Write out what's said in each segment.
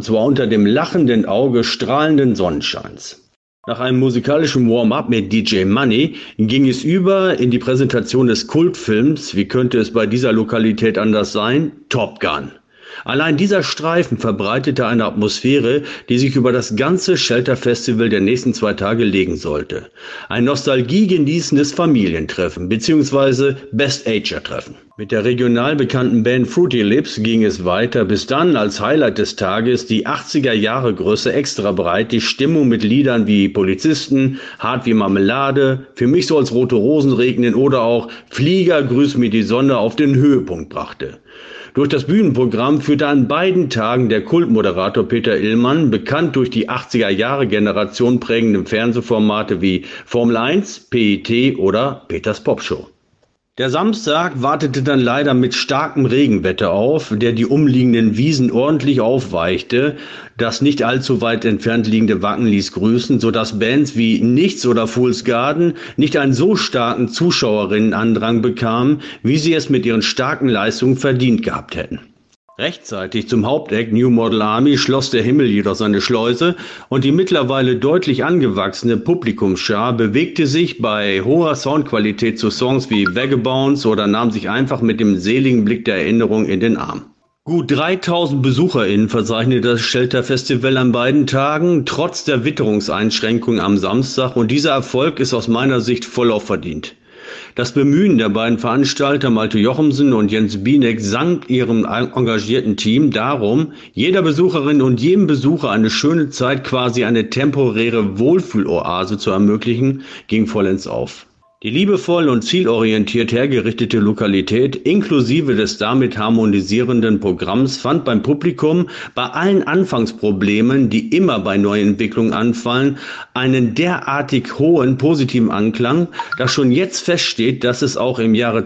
und zwar unter dem lachenden Auge strahlenden Sonnenscheins. Nach einem musikalischen Warm-up mit DJ Money ging es über in die Präsentation des Kultfilms, wie könnte es bei dieser Lokalität anders sein, Top Gun. Allein dieser Streifen verbreitete eine Atmosphäre, die sich über das ganze Shelter Festival der nächsten 2 Tage legen sollte. Ein nostalgiegenießendes Familientreffen bzw. Best-Ager-Treffen. Mit der regional bekannten Band Fruity Lips ging es weiter, bis dann als Highlight des Tages die 80er-Jahre-Größe extra breit, die Stimmung mit Liedern wie Polizisten, Hart wie Marmelade, Für mich soll's rote Rosen regnen oder auch Flieger, grüß mir die Sonne auf den Höhepunkt brachte. Durch das Bühnenprogramm führte an beiden Tagen der Kultmoderator Peter Illmann, bekannt durch die 80er-Jahre-Generation prägenden Fernsehformate wie Formel 1, PET oder Peters Popshow. Der Samstag wartete dann leider mit starkem Regenwetter auf, der die umliegenden Wiesen ordentlich aufweichte. Das nicht allzu weit entfernt liegende Wacken ließ grüßen, sodass Bands wie Nichts oder Fool's Garden nicht einen so starken Zuschauerinnenandrang bekamen, wie sie es mit ihren starken Leistungen verdient gehabt hätten. Rechtzeitig zum Haupteck New Model Army schloss der Himmel jedoch seine Schleuse und die mittlerweile deutlich angewachsene Publikumsschar bewegte sich bei hoher Soundqualität zu Songs wie Vagabonds oder nahm sich einfach mit dem seligen Blick der Erinnerung in den Arm. Gut 3000 BesucherInnen verzeichnete das Shelter Festival an beiden Tagen, trotz der Witterungseinschränkungen am Samstag, und dieser Erfolg ist aus meiner Sicht vollauf verdient. Das Bemühen der beiden Veranstalter Malte Jochumsen und Jens Bienek samt ihrem engagierten Team darum, jeder Besucherin und jedem Besucher eine schöne Zeit, quasi eine temporäre Wohlfühloase zu ermöglichen, ging vollends auf. Die liebevoll und zielorientiert hergerichtete Lokalität inklusive des damit harmonisierenden Programms fand beim Publikum bei allen Anfangsproblemen, die immer bei Neuentwicklungen anfallen, einen derartig hohen positiven Anklang, dass schon jetzt feststeht, dass es auch im Jahre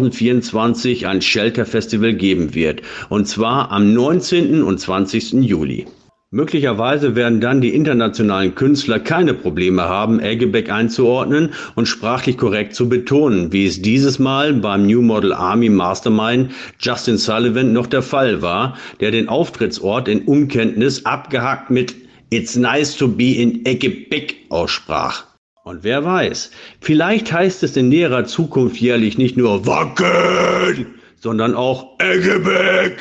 2024 ein Shelter Festival geben wird, und zwar am 19. und 20. Juli. Möglicherweise werden dann die internationalen Künstler keine Probleme haben, Eggebäck einzuordnen und sprachlich korrekt zu betonen, wie es dieses Mal beim New Model Army Mastermind Justin Sullivan noch der Fall war, der den Auftrittsort in Unkenntnis abgehackt mit "It's nice to be in Eggebäck" aussprach. Und wer weiß, vielleicht heißt es in näherer Zukunft jährlich nicht nur Wacken, sondern auch Eggebäck.